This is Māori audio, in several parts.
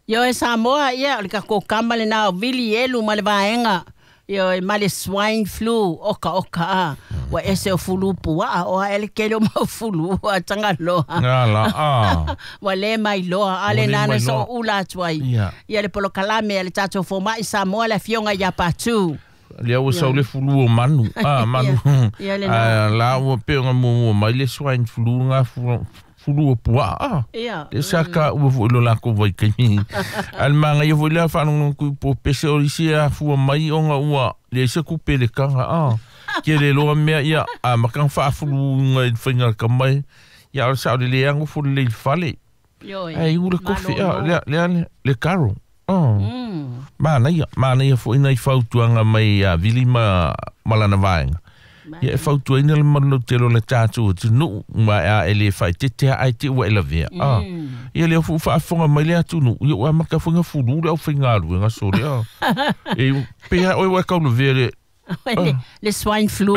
Yo e Samoa ia le ka ko kamale na vili elu male vaenga. Yo e male swine flu oka wa ese fulu pua o ele kelo ma fulu a tanga loa. Ngala Wa le mai loa ale nana so ula twai. Ia le polo kalame le tato fo mai Samoa le fionga ya patu. Le au sa le fulu o manu. Manu. La o peonga mo mai le swine flu nga fulu o pua. Le saka o lo la ko vai kai. Al manga yo voila fa no ku po pese o isia fu mai onga ua le se ku pele kanga ke le lo me ia makang fa fulu ngai finga kamai ya sa le yang fu le fale. Ai u le kofi le caro. Mana ia fu ina fautuanga mai vili malana vaenga. Ia fautua ina le mano telo le tatu tunu ma ele fai te ai te wa ele vea. Ia le fu fa fonga mai le tunu ia wa maka fonga fulu le finga lu nga so le. E pe oi wa ka no vere. Le swine flu.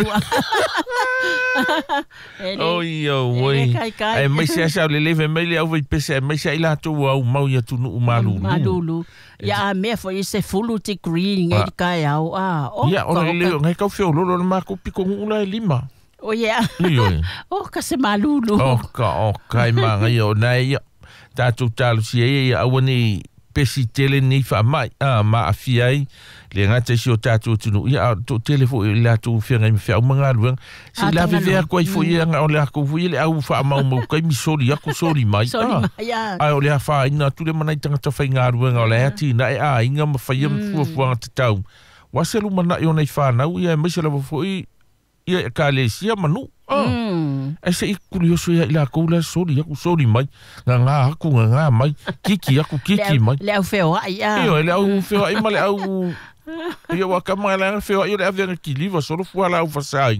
Yo oi. Ai mai se sa le leve mai le au pese mai se ila to wa mau ia tunu malulu. Ya me fo ese fulu te green ngai kai au ya ona le ngai ka fio lo ma ko piko una lima ka se malulu kai ma ngai ona ia tatu talu si ia awani pesi tele ni fa mai ma afiai le ngata si o tatu tunu ia to telefo la tu fia ngai fia manga lu si la vive ko fo ia nga ole ko fu ile au fa ma mo kai mi sori ya ko sori mai ai ole fa ina tu le mana tanga fa nga lu nga ole ati na inga ma fa yem fu te tau waselu mana yo nei fa na ia me se la fo ia ka le sia manu ese curioso ia la ko la sori ya ko sori mai nga ku nga mai kiki mai le au feo ai le au feo ai male au ia wa kamala feo ia le avian ki liva solo fu ala u fasai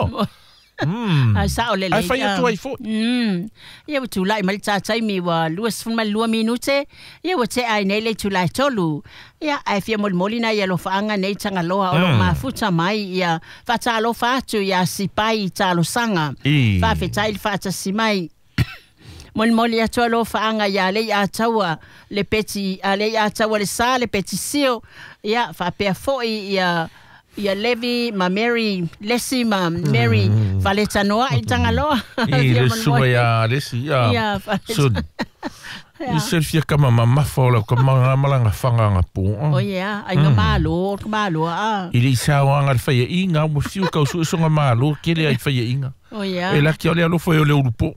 sa ole le ai fai tu ai fo ia tu lai mal cha chai mi wa luas fun mal 2 minute ia wa te ai nei le tu lai tolu ia ai fia mol molina ia lo faanga nei tanga loa o ma futa mai ia fa ta lo fa tu ia si pai ta lo sanga fa fe tai fa ta si mai mol molia to lo faanga ia le ia tawa le peti ale ia tawa le sa le peti sio ia fa pe fo ia Levi ma Mary Lesi ma Mary Valetanoa i tanga loa le suma ia Lesi ia so se fia kama mama fola kama malanga fanga ngapu ai nga malo ili sawa nga fa inga mo fiu ka so nga malo kele ai fa inga e la ki ole lo foi ole urupo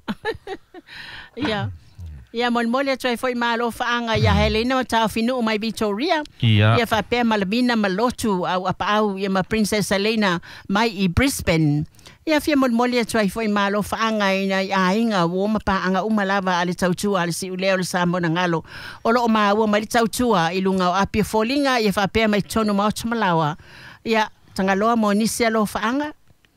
ia mon molia trai foi malo faanga ia Helena ta finu mai Victoria ia fa pe malabina malotu au apau ia ma Princess Helena mai i Brisbane ia fia mon molia trai foi malo faanga ina ainga wo ma pa anga umalava ale tautua ale si uleo le samona ngalo olo ma wo mai tautua ilunga api folinga ia fa pe mai tono ma malawa ia tangaloa mo nisia lo faanga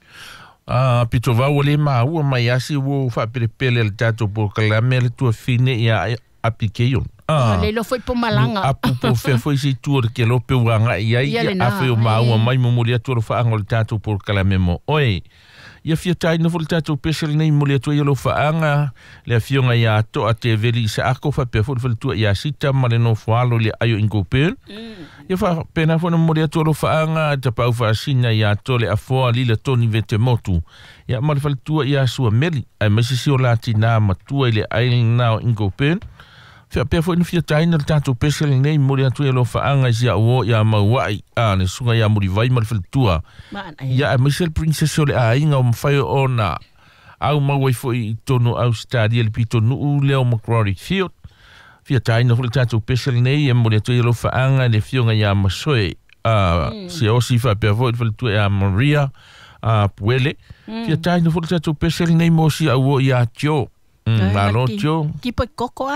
pito va ole ma u mai asi wo fa pele le tato po kalame le tua fine ia application le lo foi po malanga apu po fe foi si tour ke lo pe wanga ia a fe ma u mai mo molia tour fa angol tato po kalame mo oi ia fia tai no vol tato special nei molia to lo fa anga le fionga ia to a te veli sa ako fa pe fo tu ia sita male no falo le ayo ingopel ia fa pena fo no molia to lo fa anga te pau fa sina ia to le afo ali le toni vete motu ia mal fal tu ia su meli ai mesi si o latina ma tu le ai now ingopel fa pe fo no fia tai no tato special nei molia to lo fa anga ia o ia ma wai ne sunga ia muri vai mal fal tu ia Michelle Princess le ai nga fai ona au mawai foi tono Australia le pito nu leo Macquarie Field fia tai no fo tato special nei mo le to lo fa anga le fionga ia masoe se o si fa pe vo tu a Maria puele fia tai no fo tato special nei mo si au ia tio Marocho tipo koko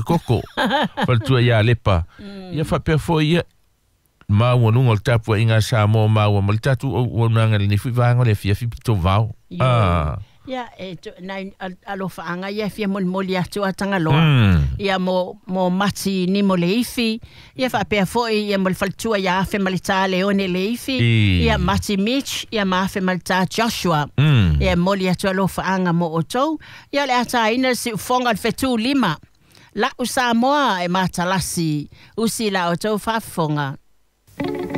fal tu ia lepa ia fa pe fo ia ma wonu ngol tapu inga sa mo ma wo mal tatu o nanga ni fi vanga le fi to vau ya nai alo faanga ia fi mol molia tu atanga lo ia mo mati ni mo leifi ia fa pe fo ia mol faltua ia fe malita leone leifi ia mati Mitch ia ma fe malita Joshua ia molia tu alo faanga mo oto ia le ata ina si fonga fe tu lima La usa moa e matalasi usi la o tau whafonga.